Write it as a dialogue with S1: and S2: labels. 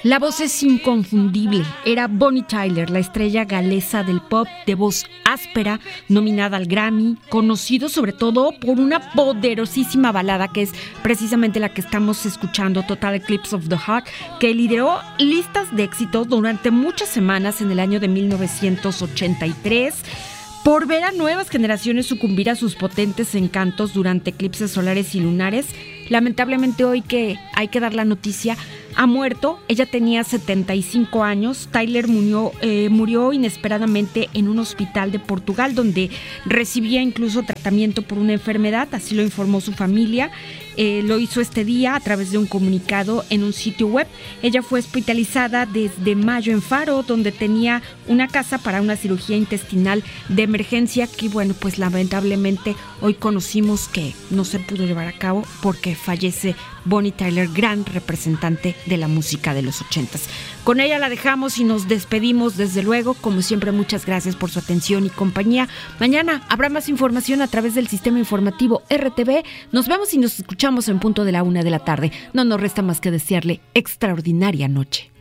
S1: La voz es inconfundible. Era Bonnie Tyler, la estrella galesa del pop de voz áspera, nominada al Grammy, conocido sobre todo por una poderosísima balada que es precisamente la que estamos escuchando, Total Eclipse of the Heart, que lideró listas de éxitos durante muchas semanas en el año de 1983. Por ver a nuevas generaciones sucumbir a sus potentes encantos durante eclipses solares y lunares, lamentablemente hoy que hay que dar la noticia, ha muerto. Ella tenía 75 años. Tyler murió inesperadamente en un hospital de Portugal donde recibía incluso tratamiento por una enfermedad, así lo informó su familia. Lo hizo este día a través de un comunicado en un sitio web. Ella fue hospitalizada desde mayo en Faro, donde tenía una casa para una cirugía intestinal de emergencia que, bueno, pues lamentablemente hoy conocimos que no se pudo llevar a cabo porque fallece Bonnie Tyler, gran representante de la música de los 80s. Con ella la dejamos y nos despedimos, desde luego. Como siempre, muchas gracias por su atención y compañía. Mañana habrá más información a través del sistema informativo RTV. Nos vemos y nos escuchamos en punto de la 1 de la tarde. No nos resta más que desearle extraordinaria noche.